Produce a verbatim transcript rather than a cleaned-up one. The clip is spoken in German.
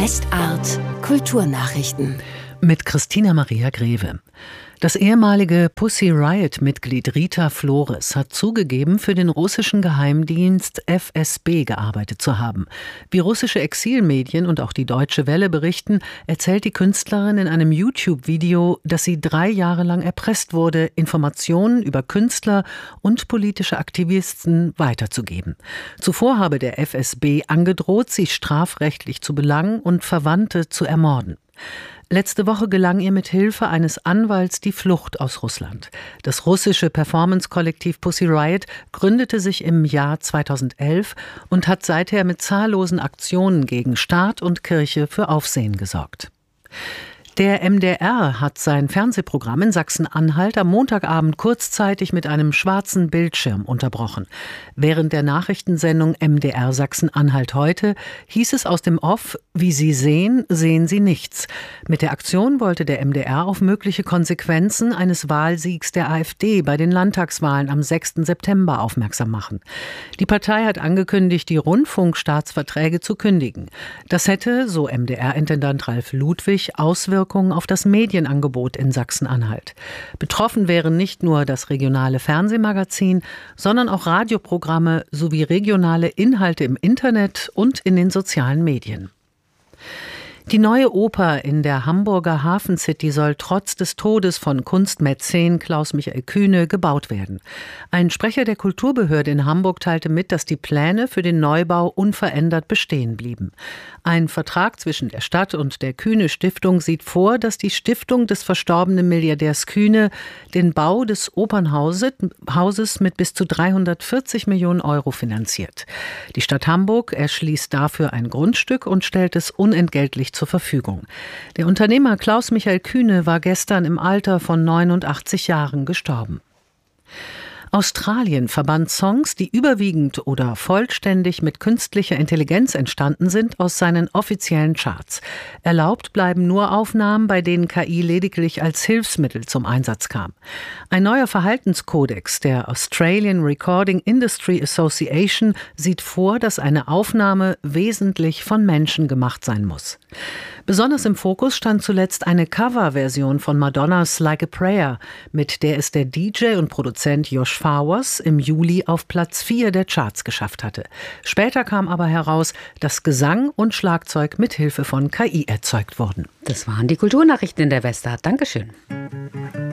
Westart Kulturnachrichten. Mit Christina Maria Greve. Das ehemalige Pussy Riot-Mitglied Rita Flores hat zugegeben, für den russischen Geheimdienst F S B gearbeitet zu haben. Wie russische Exilmedien und auch die Deutsche Welle berichten, erzählt die Künstlerin in einem YouTube-Video, dass sie drei Jahre lang erpresst wurde, Informationen über Künstler und politische Aktivisten weiterzugeben. Zuvor habe der F S B angedroht, sie strafrechtlich zu belangen und Verwandte zu ermorden. Letzte Woche gelang ihr mit Hilfe eines Anwalts die Flucht aus Russland. Das russische Performance-Kollektiv Pussy Riot gründete sich im Jahr zweitausendelf und hat seither mit zahllosen Aktionen gegen Staat und Kirche für Aufsehen gesorgt. Der M D R hat sein Fernsehprogramm in Sachsen-Anhalt am Montagabend kurzzeitig mit einem schwarzen Bildschirm unterbrochen. Während der Nachrichtensendung M D R Sachsen-Anhalt heute hieß es aus dem Off: Wie Sie sehen, sehen Sie nichts. Mit der Aktion wollte der M D R auf mögliche Konsequenzen eines Wahlsiegs der AfD bei den Landtagswahlen am sechsten September aufmerksam machen. Die Partei hat angekündigt, die Rundfunkstaatsverträge zu kündigen. Das hätte, so M D R-Intendant Ralf Ludwig, Auswirkungen auf das Medienangebot in Sachsen-Anhalt. Betroffen wären nicht nur das regionale Fernsehmagazin, sondern auch Radioprogramme sowie regionale Inhalte im Internet und in den sozialen Medien. Die neue Oper in der Hamburger Hafen City soll trotz des Todes von Kunstmäzen Klaus-Michael Kühne gebaut werden. Ein Sprecher der Kulturbehörde in Hamburg teilte mit, dass die Pläne für den Neubau unverändert bestehen blieben. Ein Vertrag zwischen der Stadt und der Kühne-Stiftung sieht vor, dass die Stiftung des verstorbenen Milliardärs Kühne den Bau des Opernhauses mit bis zu dreihundertvierzig Millionen Euro finanziert. Die Stadt Hamburg erschließt dafür ein Grundstück und stellt es unentgeltlich zur Verfügung. Der Unternehmer Klaus-Michael Kühne war gestern im Alter von neunundachtzig Jahren gestorben. Australien verbannt Songs, die überwiegend oder vollständig mit künstlicher Intelligenz entstanden sind, aus seinen offiziellen Charts. Erlaubt bleiben nur Aufnahmen, bei denen K I lediglich als Hilfsmittel zum Einsatz kam. Ein neuer Verhaltenskodex der Australian Recording Industry Association sieht vor, dass eine Aufnahme wesentlich von Menschen gemacht sein muss. Besonders im Fokus stand zuletzt eine Coverversion von Madonnas Like a Prayer, mit der es der D J und Produzent Josh Flowers im Juli auf Platz vier der Charts geschafft hatte. Später kam aber heraus, dass Gesang und Schlagzeug mit Hilfe von K I erzeugt wurden. Das waren die Kulturnachrichten in der Westart. Dankeschön.